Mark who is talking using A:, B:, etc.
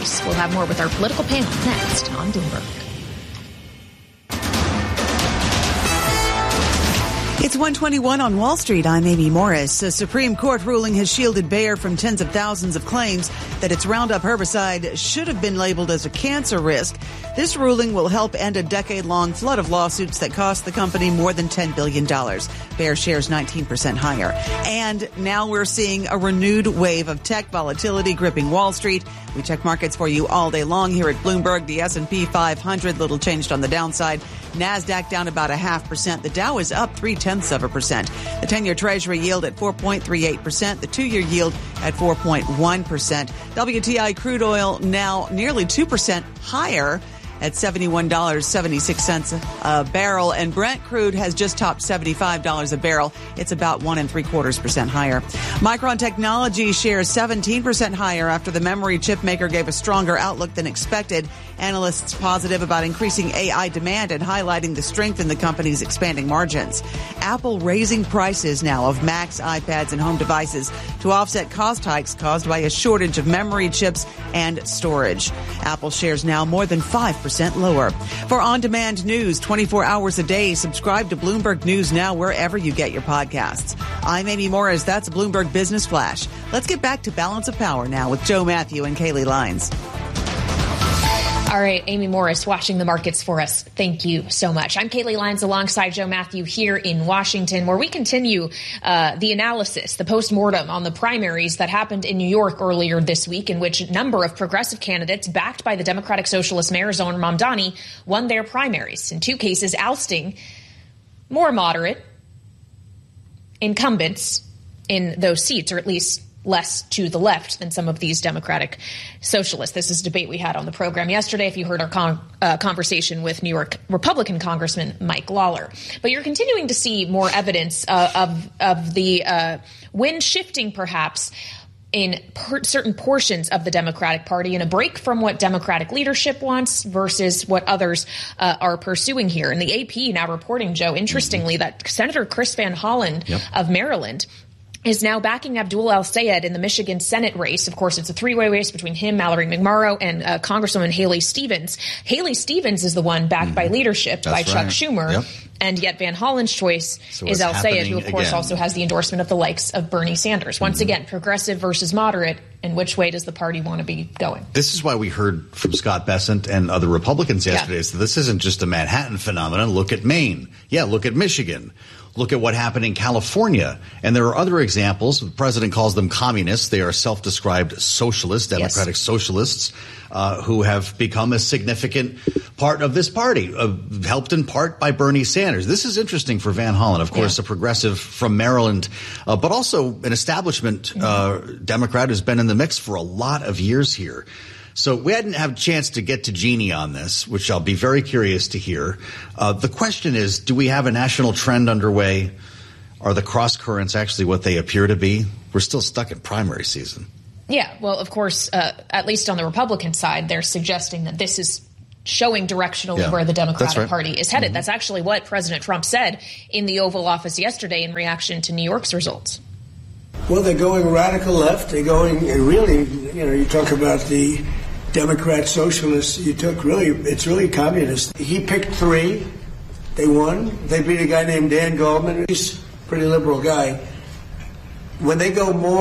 A: We'll have more with our political panel next on Bloomberg.
B: It's 1:21 on Wall Street. I'm Amy Morris. A Supreme Court ruling has shielded Bayer from tens of thousands of claims that its Roundup herbicide should have been labeled as a cancer risk. This ruling will help end a decade-long flood of lawsuits that cost the company more than $10 billion. Bayer shares 19% higher. And now we're seeing a renewed wave of tech volatility gripping Wall Street. We check markets for you all day long here at Bloomberg. The S&P 500, little changed on the downside. NASDAQ down about 0.5%. The Dow is up 0.3%. The 10-year Treasury yield at 4.38%. The 2-year yield at 4.1%. WTI crude oil now nearly 2% higher at $71.76 a barrel, and Brent crude has just topped $75 a barrel. It's about 1.75% higher. Micron Technology shares 17% higher after the memory chip maker gave a stronger outlook than expected. Analysts positive about increasing AI demand and highlighting the strength in the company's expanding margins. Apple raising prices now of Macs, iPads, and home devices to offset cost hikes caused by a shortage of memory chips and storage. Apple shares now more than 5% lower. For on-demand news 24 hours a day, subscribe to Bloomberg News Now wherever you get your podcasts. I'm Amy Morris. That's Bloomberg Business Flash. Let's get back to Balance of Power now with Joe Matthew and Kaylee Lines.
A: All right, Amy Morris watching the markets for us. Thank you so much. I'm Kaylee Lyons alongside Joe Matthew here in Washington, where we continue the analysis, the postmortem on the primaries that happened in New York earlier this week, in which a number of progressive candidates backed by the Democratic Socialist Mayor Zohran Mamdani won their primaries, in two cases ousting more moderate incumbents in those seats, or at least less to the left than some of these Democratic socialists. This is a debate we had on the program yesterday, if you heard our conversation with New York Republican Congressman Mike Lawler. But you're continuing to see more evidence of the wind shifting, perhaps, in certain portions of the Democratic Party, and a break from what Democratic leadership wants versus what others are pursuing here. And the AP now reporting, Joe, interestingly, that Senator Chris Van Hollen of Maryland is now backing Abdul El-Sayed in the Michigan Senate race. Of course, it's a three-way race between him, Mallory McMorrow, and Congresswoman Haley Stevens. Haley Stevens is the one backed by leadership, by Chuck Schumer. And yet Van Hollen's choice is El-Sayed, who, of course, also has the endorsement of the likes of Bernie Sanders. Once again, progressive versus moderate. And which way does the party want to be going?
C: This is why we heard from Scott Bessent and other Republicans yesterday. So this isn't just a Manhattan phenomenon. Look at Maine. Look at Michigan. Look at what happened in California. And there are other examples. The president calls them communists. They are self-described socialists, democratic socialists, who have become a significant part of this party, helped in part by Bernie Sanders. This is interesting for Van Hollen, of course, a progressive from Maryland, but also an establishment Democrat who's been in the mix for a lot of years here. So we hadn't had a chance to get to Jeannie on this, which I'll be very curious to hear. The question is, do we have a national trend underway? Are the cross currents actually what they appear to be? We're still stuck in primary season.
A: Yeah, well, of course, at least on the Republican side, they're suggesting that this is showing directionally where the Democratic Party is headed. That's actually what President Trump said in the Oval Office yesterday in reaction to New York's results.
D: Well, they're going radical left. They're going really, you talk about the Democrat socialists. It's really communist. He picked three. They won. They beat a guy named Dan Goldman. He's a pretty liberal guy. When they go more